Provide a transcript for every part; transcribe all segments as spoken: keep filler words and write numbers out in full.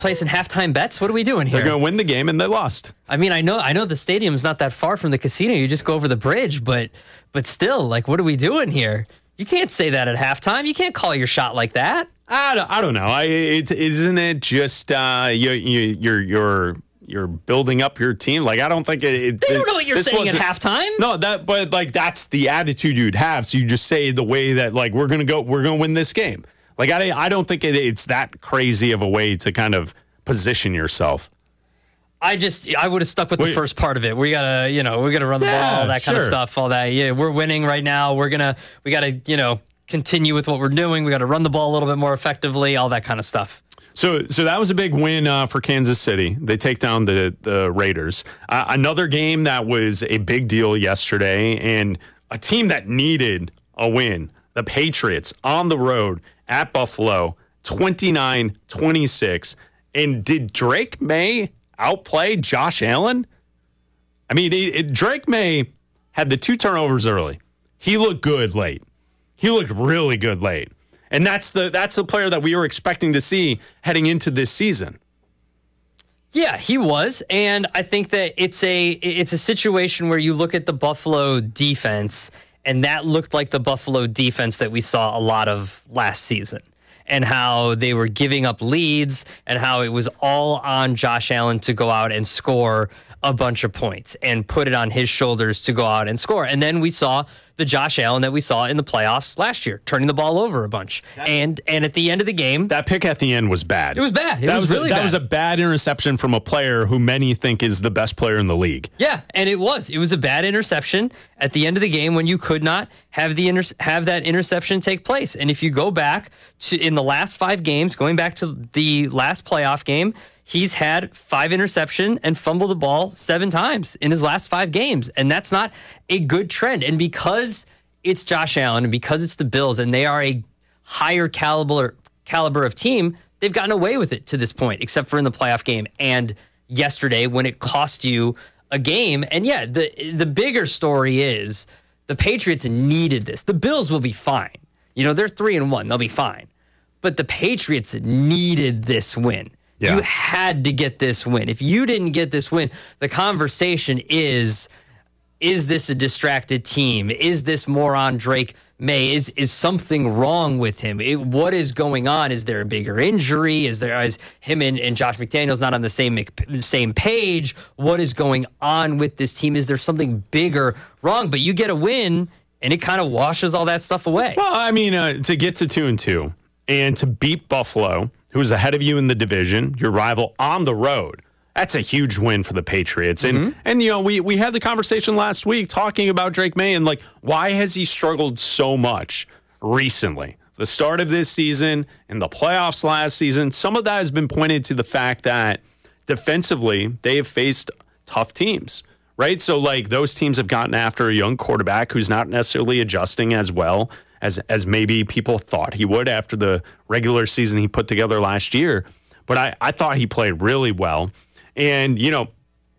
placing halftime bets? What are we doing here? They're going to win the game, and they lost. I mean, I know I know the stadium's not that far from the casino. You just go over the bridge, but but still, like, what are we doing here? You can't say that at halftime. You can't call your shot like that. I don't, I don't know. I, it, isn't it just uh, you, you, you're you're you're building up your team? Like, I don't think it. it they don't know what you're saying at halftime. No, that but like that's the attitude you'd have. So you just say the way that like we're gonna go, we're gonna win this game. Like I I don't think it, it's that crazy of a way to kind of position yourself. I just I would have stuck with Wait. the first part of it. We gotta you know we gotta run the Yeah, ball, that kind sure. of stuff, all that. Yeah, we're winning right now. We're gonna we gotta you know continue with what we're doing. We gotta run the ball a little bit more effectively, all that kind of stuff. So, so that was a big win uh, for Kansas City. They take down the the Raiders. Uh, another game that was a big deal yesterday, and a team that needed a win. The Patriots on the road at Buffalo, twenty-nine twenty-six. And did Drake May outplay Josh Allen? I mean, it, it, Drake May had the two turnovers early. He looked good late. He looked really good late. And that's the that's the player that we were expecting to see heading into this season. Yeah, he was, and I think that it's a it's a situation where you look at the Buffalo defense, and that looked like the Buffalo defense that we saw a lot of last season, and how they were giving up leads, and how it was all on Josh Allen to go out and score a bunch of points and put it on his shoulders to go out and score. And then we saw the Josh Allen that we saw in the playoffs last year, turning the ball over a bunch. And and at the end of the game, that pick at the end was bad. It was bad. It that was, was really a, that bad. was a bad interception from a player who many think is the best player in the league. Yeah, and it was. It was a bad interception at the end of the game when you could not have the inter- have that interception take place. And if you go back to in the last five games, going back to the last playoff game, he's had five interception and fumbled the ball seven times in his last five games. And that's not a good trend. And because it's Josh Allen and because it's the Bills and they are a higher caliber caliber of team, they've gotten away with it to this point, except for in the playoff game and yesterday when it cost you a game. And yeah, the the bigger story is the Patriots needed this. The Bills will be fine. You know, they're three and one. They'll be fine. But the Patriots needed this win. Yeah. You had to get this win. If you didn't get this win, the conversation is, is this a distracted team? Is this moron Drake May? Is is something wrong with him? It, what is going on? Is there a bigger injury? Is there is him and, and Josh McDaniels not on the same same page? What is going on with this team? Is there something bigger wrong? But you get a win, and it kind of washes all that stuff away. Well, I mean, uh, to get to two and two and to beat Buffalo, who's ahead of you in the division, your rival on the road. That's a huge win for the Patriots. And, mm-hmm. and you know, we, we had the conversation last week talking about Drake May and, like, why has he struggled so much recently? The start of this season and the playoffs last season, some of that has been pointed to the fact that defensively they have faced tough teams, right? So, like, those teams have gotten after a young quarterback who's not necessarily adjusting as well as as maybe people thought he would after the regular season he put together last year. But I, I thought he played really well. And, you know,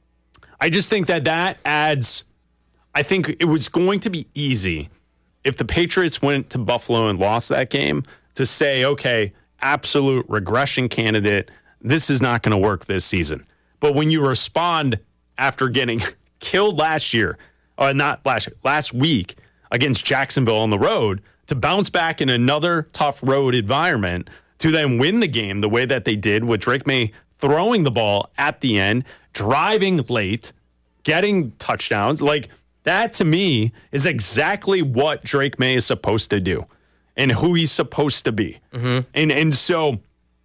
I just think that that adds, I think it was going to be easy if the Patriots went to Buffalo and lost that game to say, okay, absolute regression candidate, this is not going to work this season. But when you respond after getting killed last year, or not last last week against Jacksonville on the road, to bounce back in another tough road environment, to then win the game the way that they did with Drake May throwing the ball at the end, driving late, getting touchdowns. Like, that to me is exactly what Drake May is supposed to do and who he's supposed to be. Mm-hmm. And and so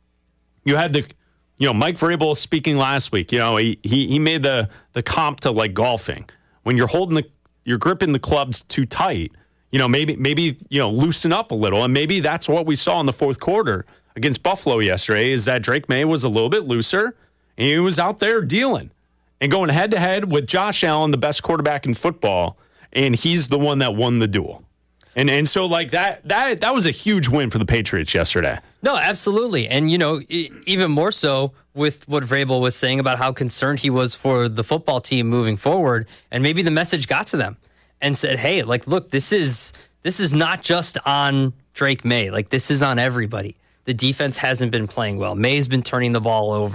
you had the, you know, Mike Vrabel speaking last week, you know, he he, he made the the comp to like golfing. When you're holding the, you're gripping the clubs too tight, you know, maybe, maybe, you know, loosen up a little. And maybe that's what we saw in the fourth quarter against Buffalo yesterday, is that Drake May was a little bit looser and he was out there dealing and going head to head with Josh Allen, the best quarterback in football. And he's the one that won the duel. And and so like that, that, that was a huge win for the Patriots yesterday. No, absolutely. And, you know, e- even more so with what Vrabel was saying about how concerned he was for the football team moving forward. And maybe the message got to them and said, hey, like, look, this is this is not just on Drake May. Like, this is on everybody. the defense hasn't been playing well. May's been turning the ball over.